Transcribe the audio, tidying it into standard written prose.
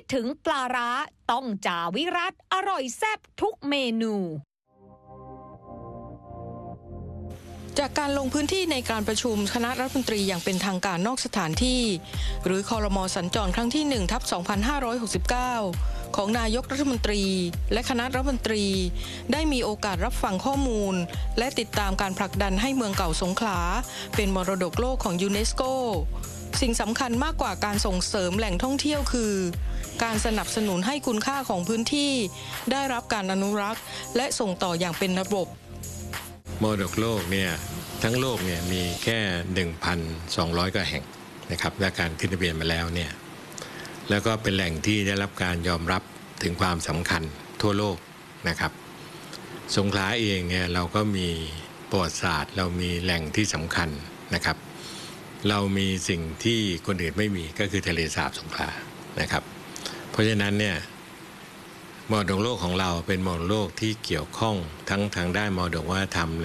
ดถึงปลาร้าต้องจ่าวิรัตอร่อยแซ่บทุกเมนูจากการลงพื้นที่ในการประชุมคณะรัฐมนตรีอย่างเป็นทางการนอกสถานที่หรือครม.สัญจรครั้งที่ 1/2569 ของนายกรัฐมนตรีและคณะรัฐมนตรีได้มีโอกาสรับฟังข้อมูลและติดตามการผลักดันให้เมืองเก่าสงขลาเป็นมรดกโลกของยูเนสโกสิ่งสำคัญมากกว่าการส่งเสริมแหล่งท่องเที่ยวคือการสนับสนุนให้คุณค่าของพื้นที่ได้รับการอนุรักษ์และส่งต่ออย่างเป็นระบบมรดกโลกเนี่ยทั้งโลกเนี่ยมีแค่ 1,200 กว่าแห่งนะครับและการขึ้นทะเบียนมาแล้วเนี่ยแล้วก็เป็นแหล่งที่ได้รับการยอมรับถึงความสำคัญทั่วโลกนะครับสงขลาเองเนี่ยเราก็มีประวัติศาสตร์เรามีแหล่งที่สำคัญนะครับเรามีสิ่งที่คนอื่นไม่มีก็คือทะเลสาบสงขลานะครับเพราะฉะนั้นเนี่ยมรดกโลกของเราเป็นมรดกโลกที่เกี่ยวข้องทั้งทางด้านมรดกวัฒนธรรม